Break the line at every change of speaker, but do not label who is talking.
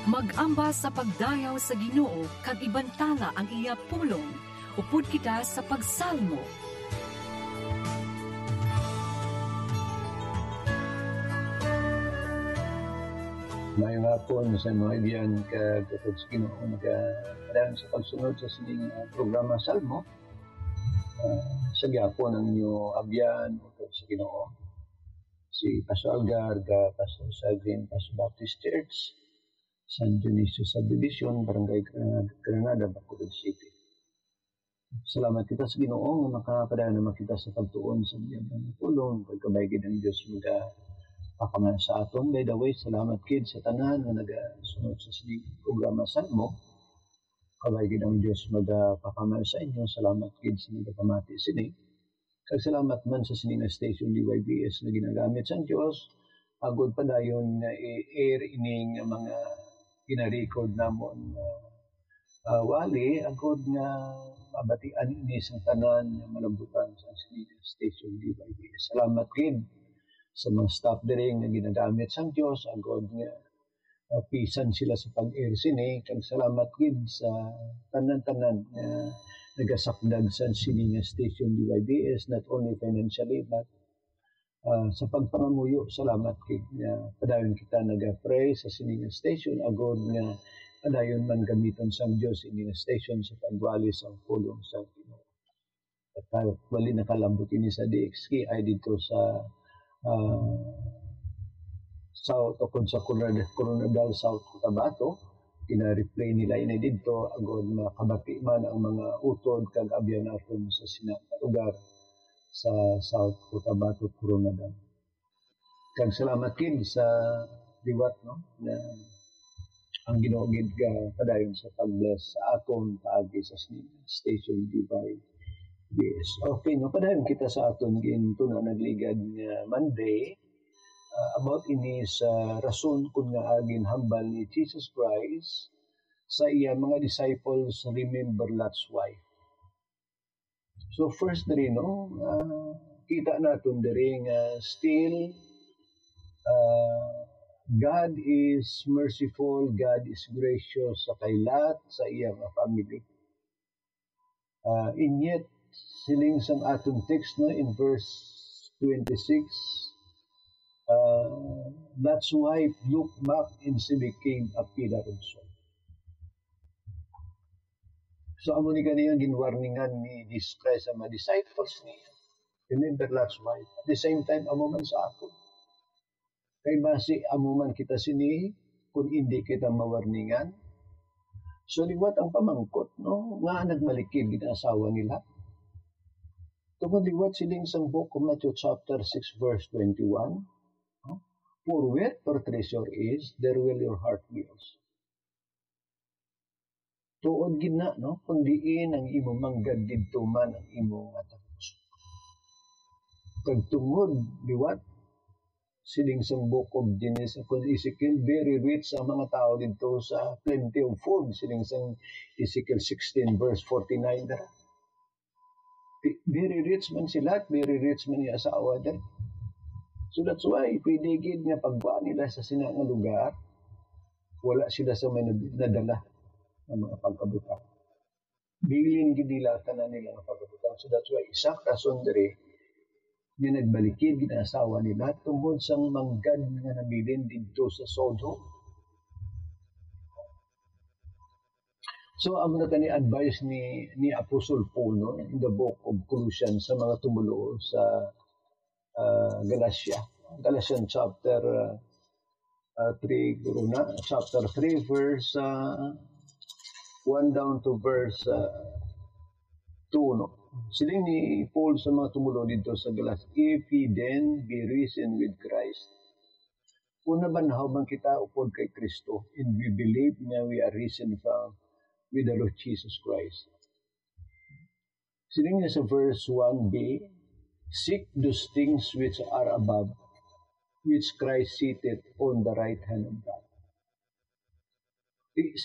Mag-ambas sa pagdayaw sa Ginoo kag ibantala ang iya pulong. Upod kita sa pagsalmo.
May hapon sa mga ibiyan kagutod sa Ginoo nagadayon sa pagsunod sa sining programa Salmo. Sa gyapon ang inyo abyan utod sa Ginoo. Si Pastor Algar, Pastor sa Green Pastor Baptist Church, San Dionisio Subdivision, Barangay Granada, Bacolod City. Salamat kita sa Ginoo nga makapadayon naman kita sa pagtuon sa mga tulong, pagkabaygid ng Diyos pakaman sa aton. By the way, salamat kid sa tanan nga nagasunod sa sining programa Salmo. Kabaygid ang Diyos pakaman sa inyo. Salamat kid sa nagapamati sini. Kag salamat man sa sining station DYBS na ginagamit sa Diyos. Agod padayon nga i-air ining mga gina-record namon wali agod nga mabatian ini sa tanan nga malambutan sa sining station DYBS. Salamat kid sa mga staff diri nga ginagamit sa Dios agod nga pisan sila sa pag-air sini. Kag salamat gid sa tanan-tanan nga nagasakdag sa sining station DYBS, not only financially but sa pagpangamuyo. Salamat gid nga padayon kita naga-pray sa sining station agod nga padayon man gamiton sa Dios ini station sa pagwali sa pulong sa Ginoo. At wali nakalambot ini sa DXK ay dito sa South o sa Coronadal South Cotabato. Kina-replay nila ini dito agod makabati man ang mga utod kag abyan naton sa lugar sa South Cotabato, Coronadal. Kag salamat kid sa liwat na ang Ginoo gid padayon sa pag-bless sa aton paagi sa station DYBS. Okay, padayon kita sa aton ginto na nagligad nga Monday about ini sa rason kung nga agin hambal ni Jesus Christ sa iya mga disciples remember Lot's wife. So first diri kita naton diri nga still God is merciful, God is gracious sa kay Lot sa iyang family. And yet siling sang aton text in verse 26, Lot's wife looked back and she became a pillar of salt. So amo ni kaniyang ginwarningan ni Jesus Christ sa mga disciples niya. Remember Lot's wife. At the same time, amo man sa aton. Kay base amo man kita sini kung hindi kita mawarningan. So liwat ang pamangkot nga nagmalikid gid asawa nila. Tungod liwat siling sang book of Matthew chapter 6 verse 21. For where your treasure is, there will your heart be also. Tuod gid na kung diin ang imo manggad didto man ang imo nga puso. Kag tungod liwat siling sang book of Genesis kung Ezekiel, very rich ang mga tao dito sa plenty of food. Siling sang Ezekiel 16 verse 49 dara. Very rich man sila at very rich man yung asawa dyan. So that's why pwede gid nga pagbuan nila sa sinang lugar, wala sila sa may nadala ng mga pagkabutan. Bilin gid nila tanan nila nga pagkabutan. So that's why isak rason diri nga nagbalikid gid ang asawa nila tungod sang manggad nga nabilin didto sa Sodom. So amo na tani advice ni Apostle Paul in the book of Colossians sa mga tumulo sa Galatians chapter 3 chapter 3 verse 1 down to verse 2 Siling ni Paul sa mga tumulo dito sa Galatia, if ye then be risen with Christ, una banhaw man kita upod kay Kristo, and we believe na we are risen with the Lord Jesus Christ. Siling niya sa verse 1b, seek those things which are above, which Christ seated on the right hand of God.